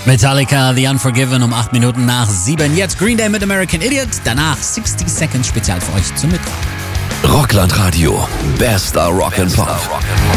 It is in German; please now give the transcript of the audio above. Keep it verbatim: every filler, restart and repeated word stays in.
Metallica, The Unforgiven um acht Minuten nach sieben. Jetzt Green Day mit American Idiot. Danach sixty Seconds Spezial für euch zum Mittag. Rockland Radio. Bester Rock'n'Pop.